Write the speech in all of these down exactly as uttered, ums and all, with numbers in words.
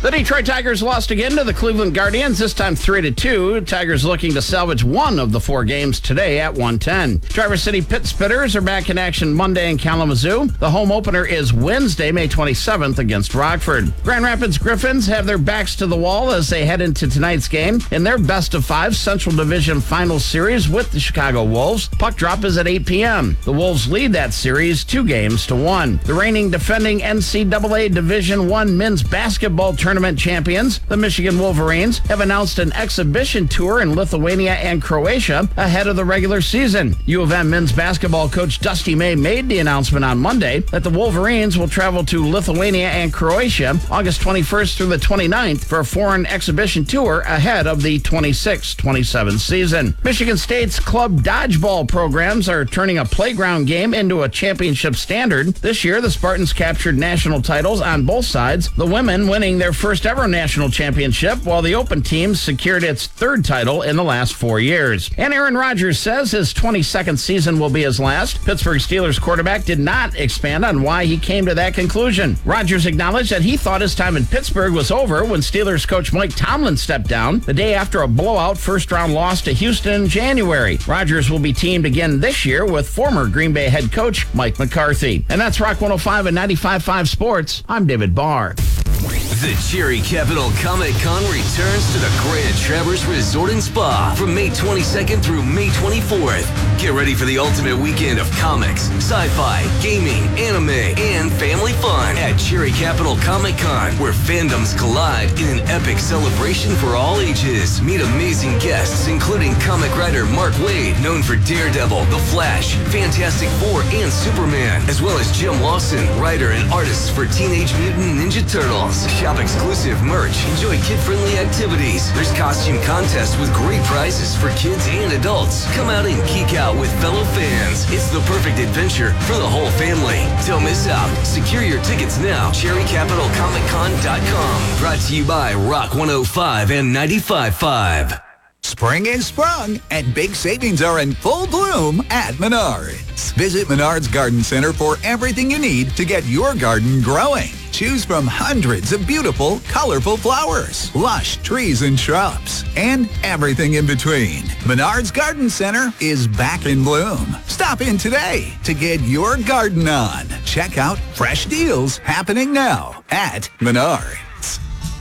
The Detroit Tigers lost again to the Cleveland Guardians, this time three to two. Tigers looking to salvage one of the four games today at one ten. Traverse City Pit Spitters are back in action Monday in Kalamazoo. The home opener is Wednesday, May twenty-seventh against Rockford. Grand Rapids Griffins have their backs to the wall as they head into tonight's game in their best of five Central Division Final Series with the Chicago Wolves. Puck drop is at eight p.m. The Wolves lead that series two games to one. The reigning defending N C double A Division One men's basketball tournament champions, the Michigan Wolverines, have announced an exhibition tour in Lithuania and Croatia ahead of the regular season. U of M men's basketball coach Dusty May made the announcement on Monday that the Wolverines will travel to Lithuania and Croatia August twenty-first through the twenty-ninth for a foreign exhibition tour ahead of the twenty-six twenty-seven season. Michigan State's club dodgeball programs are turning a playground game into a championship standard. This year, the Spartans captured national titles on both sides, the women winning their first ever national championship, while the Open team secured its third title in the last four years. And Aaron Rodgers says his twenty-second season will be his last. Pittsburgh Steelers quarterback did not expand on why he came to that conclusion. Rodgers acknowledged that he thought his time in Pittsburgh was over when Steelers coach Mike Tomlin stepped down the day after a blowout first-round loss to Houston in January. Rodgers will be teamed again this year with former Green Bay head coach Mike McCarthy. And that's Rock one oh five and ninety-five point five Sports. I'm David Barr. The Cherry Capital Comic Con returns to the Grand Traverse Resort and Spa from May twenty-second through May twenty-fourth. Get ready for the ultimate weekend of comics, sci-fi, gaming, anime, and family fun at Cherry Capital Comic Con, where fandoms collide in an epic celebration for all ages. Meet amazing guests, including comic writer Mark Waid, known for Daredevil, The Flash, Fantastic Four, and Superman, as well as Jim Lawson, writer and artist for Teenage Mutant Ninja Turtles. Shop exclusive merch, enjoy kid-friendly activities. There's costume contests with great prizes for kids and adults. Come out and geek out with fellow fans. It's the perfect adventure for the whole family. Don't miss out. Secure your tickets now. cherry capital comic con dot com. Brought to you by Rock one oh five and ninety-five point five. Spring is sprung, and big savings are in full bloom at Menards. Visit Menards Garden Center for everything you need to get your garden growing. Choose from hundreds of beautiful, colorful flowers, lush trees and shrubs, and everything in between. Menards Garden Center is back in bloom. Stop in today to get your garden on. Check out fresh deals happening now at Menards.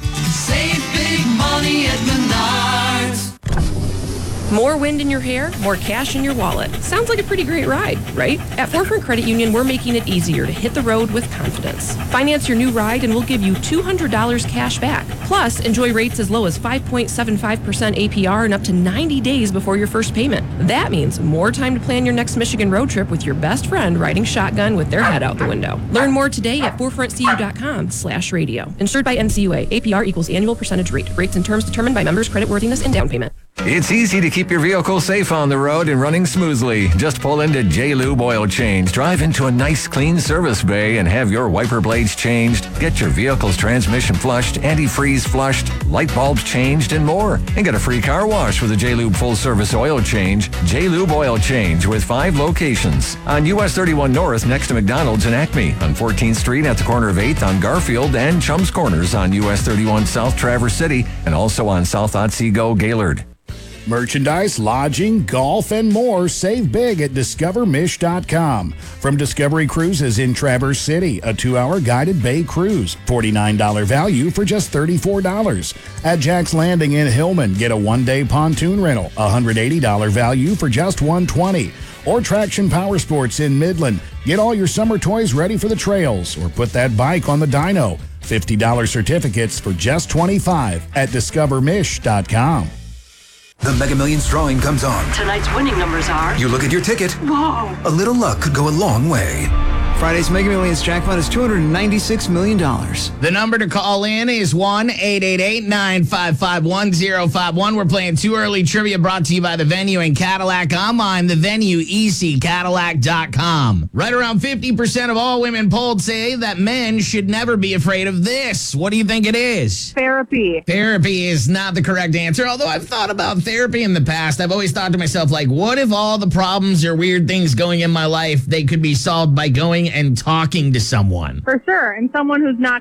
Save big money at Menards. More wind in your hair, more cash in your wallet. Sounds like a pretty great ride, right? At Forefront Credit Union, we're making it easier to hit the road with confidence. Finance your new ride and we'll give you two hundred dollars cash back. Plus, enjoy rates as low as five point seven five percent A P R and up to ninety days before your first payment. That means more time to plan your next Michigan road trip with your best friend riding shotgun with their head out the window. Learn more today at forefrontcu.com slash radio. Insured by N C U A. A P R equals annual percentage rate. Rates and terms determined by members' creditworthiness and down payment. It's easy to keep your vehicle safe on the road and running smoothly. Just pull into J-Lube Oil Change. Drive into a nice clean service bay and have your wiper blades changed. Get your vehicle's transmission flushed, antifreeze flushed, light bulbs changed, and more. And get a free car wash with a J-Lube full service oil change. J-Lube Oil Change with five locations. On U S thirty-one North next to McDonald's and Acme. On fourteenth Street at the corner of eighth on Garfield and Chums Corners on U S thirty-one South Traverse City. And also on South Otsego Gaylord. Merchandise, lodging, golf, and more. Save big at discover mish dot com. From Discovery Cruises in Traverse City, a two-hour guided bay cruise. forty-nine dollars value for just thirty-four dollars. At Jack's Landing in Hillman, get a one-day pontoon rental. one hundred eighty dollars value for just one hundred twenty dollars. Or Traction Power Sports in Midland. Get all your summer toys ready for the trails. Or put that bike on the dyno. fifty dollars certificates for just twenty-five dollars at discover mish dot com. The Mega Millions drawing comes on. Tonight's winning numbers are... You look at your ticket. Whoa! A little luck could go a long way. Friday's Mega Millions jackpot is two hundred ninety-six million dollars. The number to call in is one eight eight eight, nine five five, one zero five one. We're playing Too Early Trivia, brought to you by The Venue and Cadillac. Online, The Venue, E C Cadillac dot com. Right around fifty percent of all women polled say that men should never be afraid of this. What do you think it is? Therapy. Therapy is not the correct answer, although I've thought about therapy in the past. I've always thought to myself, like, what if all the problems or weird things going in my life, they could be solved by going and talking to someone? For sure. And someone who's not